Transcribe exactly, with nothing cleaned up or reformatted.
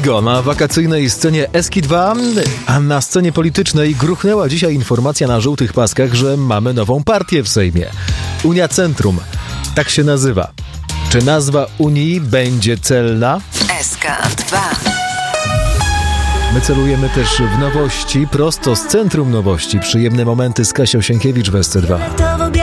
Indigo na wakacyjnej scenie Eski dwa, a na scenie politycznej gruchnęła dzisiaj informacja na żółtych paskach, że mamy nową partię w Sejmie. Unia Centrum. Tak się nazywa. Czy nazwa Unii będzie celna? S K dwa. My celujemy też w nowości, prosto z centrum nowości. Przyjemne momenty z Kasią Sienkiewicz w S C dwa.